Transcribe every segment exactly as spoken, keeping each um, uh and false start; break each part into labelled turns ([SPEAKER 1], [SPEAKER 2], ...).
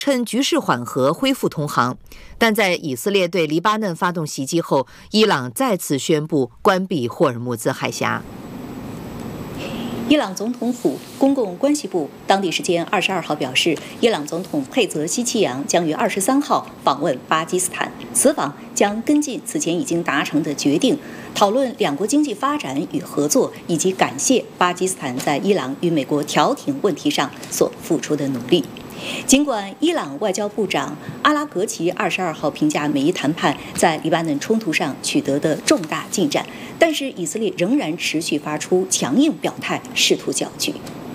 [SPEAKER 1] 趁局势缓和恢复通航。但在以色列对黎巴嫩发动袭击后，伊朗再次宣布关闭霍尔木兹海峡。
[SPEAKER 2] 伊朗总统府公共关系部当地时间二十二号表示，伊朗总统佩泽希奇扬将于二十三号访问巴基斯坦，此访将跟进此前已经达成的决定，讨论两国经济发展与合作，以及感谢巴基斯坦在伊朗与美国调停问题上所付出的努力。尽管伊朗外交部长阿拉格齐二十二号评价美伊谈判在黎巴嫩冲突上取得的重大进展，但是以色列仍然持续发出强硬表态，试图搅局。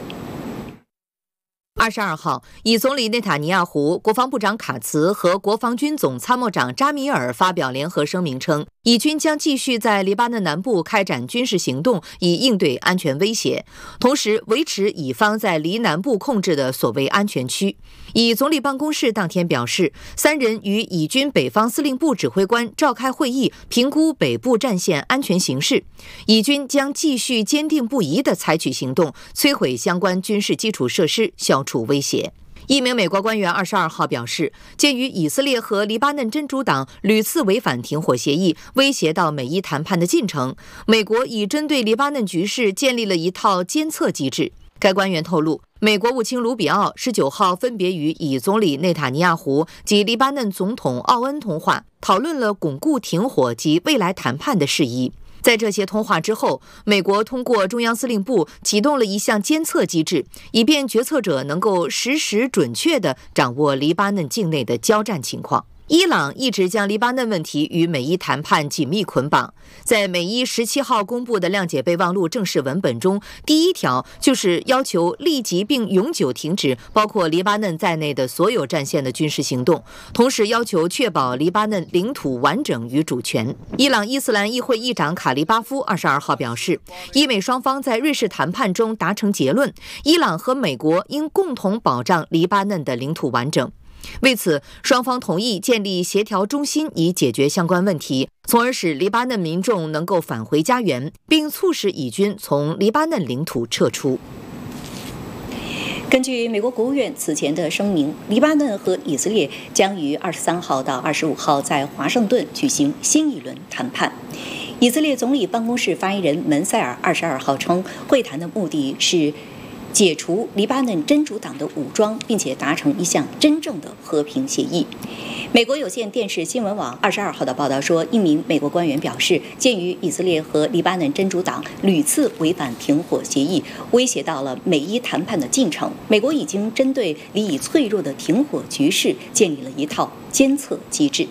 [SPEAKER 1] 二十二号，以总理内塔尼亚胡、国防部长卡茨和国防军总参谋长扎米尔发表联合声明称，以军将继续在黎巴嫩南部开展军事行动，以应对安全威胁，同时维持以方在黎南部控制的所谓安全区。以总理办公室当天表示，三人与以军北方司令部指挥官召开会议，评估北部战线安全形势。以军将继续坚定不移地采取行动，摧毁相关军事基础设施，消除威胁。一名美国官员二十二号表示，鉴于以色列和黎巴嫩真主党屡次违反停火协议，威胁到美伊谈判的进程，美国已针对黎巴嫩局势建立了一套监测机制。该官员透露，美国务卿卢比奥十九号分别与以总理内塔尼亚胡及黎巴嫩总统奥恩通话，讨论了巩固停火及未来谈判的事宜。在这些通话之后，美国通过中央司令部启动了一项监测机制，以便决策者能够实时准确地掌握黎巴嫩境内的交战情况。伊朗一直将黎巴嫩问题与美伊谈判紧密捆绑。在美伊十七号公布的谅解备忘录正式文本中，第一条就是要求立即并永久停止包括黎巴嫩在内的所有战线的军事行动，同时要求确保黎巴嫩领土完整与主权。伊朗伊斯兰议会议长卡利巴夫二十二号表示，伊美双方在瑞士谈判中达成结论，伊朗和美国应共同保障黎巴嫩的领土完整。为此，双方同意建立协调中心以解决相关问题，从而使黎巴嫩民众能够返回家园，并促使以军从黎巴嫩领土撤出。
[SPEAKER 2] 根据美国国务院此前的声明，黎巴嫩和以色列将于二十三号到二十五号在华盛顿举行新一轮谈判。以色列总理办公室发言人门塞尔二十二号称，会谈的目的是解除黎巴嫩真主党的武装，并且达成一项真正的和平协议。美国有线电视新闻网二十二号的报道说，一名美国官员表示，鉴于以色列和黎巴嫩真主党屡次违反停火协议，威胁到了美伊谈判的进程，美国已经针对黎以脆弱的停火局势建立了一套监测机制。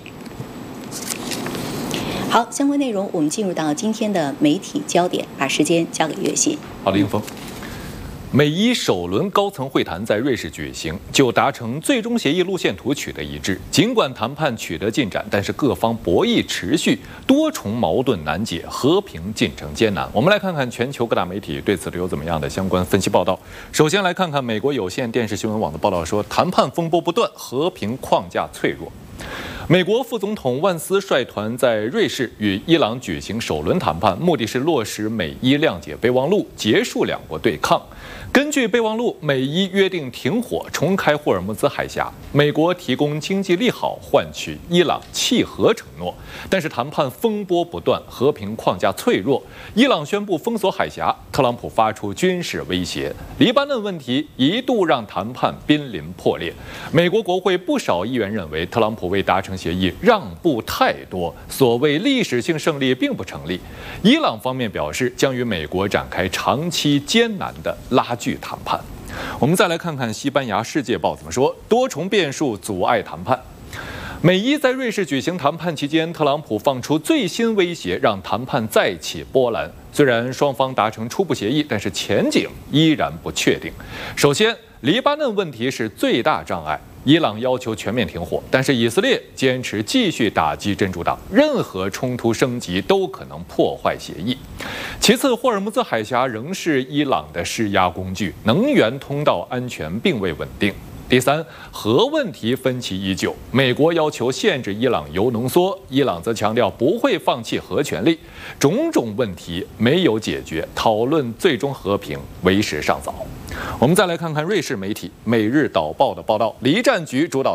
[SPEAKER 2] 好，相关内容我们进入到今天的媒体焦点，把时间交给岳信。
[SPEAKER 3] 好的，英峰。美伊首轮高层会谈在瑞士举行，就达成最终协议路线图取得一致。尽管谈判取得进展，但是各方博弈持续，多重矛盾难解，和平进程艰难。我们来看看全球各大媒体对此都有怎么样的相关分析报道。首先来看看美国有线电视新闻网的报道说，谈判风波不断，和平框架脆弱。美国副总统万斯率团在瑞士与伊朗举行首轮谈判，目的是落实美伊谅解备忘录，结束两国对抗。根据备忘录，美伊约定停火，重开霍尔木兹海峡。美国提供经济利好，换取伊朗契合承诺。但是谈判风波不断，和平框架脆弱。伊朗宣布封锁海峡，特朗普发出军事威胁。黎巴嫩问题一度让谈判濒临破裂。美国国会不少议员认为，特朗普为达成协议让步太多，所谓历史性胜利并不成立。伊朗方面表示，将与美国展开长期艰难的拉锯谈判。我们再来看看西班牙《世界报》怎么说，多重变数阻碍谈判。美伊在瑞士举行谈判期间，特朗普放出最新威胁，让谈判再起波澜。虽然双方达成初步协议，但是前景依然不确定。首先，黎巴嫩问题是最大障碍。伊朗要求全面停火，但是以色列坚持继续打击真主党，任何冲突升级都可能破坏协议。其次，霍尔木兹海峡仍是伊朗的施压工具，能源通道安全并未稳定。 第三，核问题分歧依旧，美国要求限制伊朗铀浓缩，伊朗则强调不会放弃核权利，种种问题没有解决，讨论最终和平为时尚早。我们再来看看瑞士媒体《每日导报》的报道，离战局主导。